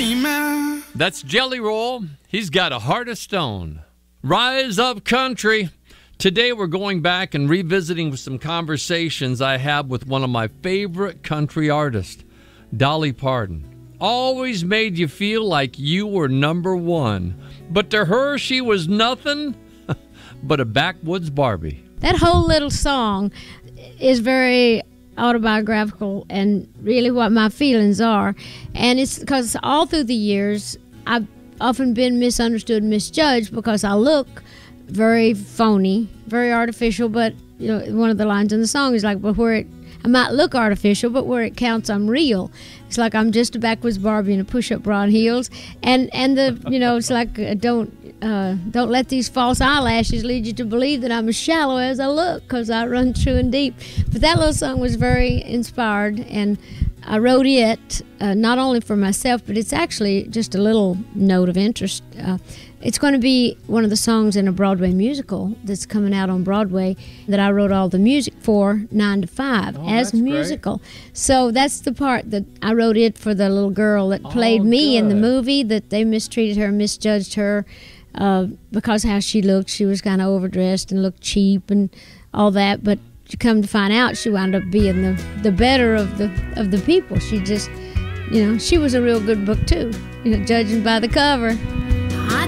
dreaming. That's Jelly Roll. He's got a heart of stone. Rise up, country. Today we're going back and revisiting some conversations I have with one of my favorite country artists, Dolly Parton. Always made you feel like you were number one. But to her, she was nothing but a backwoods Barbie. That whole little song is very autobiographical and really what my feelings are. And it's because all through the years, I've often been misunderstood and misjudged because I look very phony, very artificial. But, you know, one of the lines in the song is like, but I might look artificial, but where it counts, I'm real. It's like I'm just a backwoods Barbie in a push-up bra and heels. And the, you know, it's like don't let these false eyelashes lead you to believe that I'm as shallow as I look, because I run true and deep. But that little song was very inspired, and I wrote it not only for myself, but it's actually just a little note of interest. It's going to be one of the songs in a Broadway musical that's coming out on Broadway that I wrote all the music for, 9 to 5, as a musical. Great. So that's the part that I wrote it for the little girl that played me in the movie, that they mistreated her, misjudged her because how she looked. She was kind of overdressed and looked cheap and all that, but you come to find out she wound up being the better of the people. She just, you know, she was a real good book too, you know, judging by the cover.